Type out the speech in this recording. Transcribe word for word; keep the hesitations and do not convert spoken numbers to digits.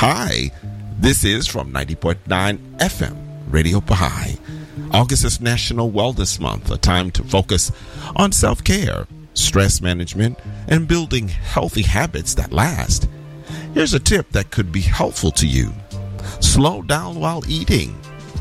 Hi, this is from ninety point nine F M Radio Baha'i. August is National Wellness Month, a time to focus on self-care, stress management, and building healthy habits that last. Here's a tip that could be helpful to you. Slow down while eating.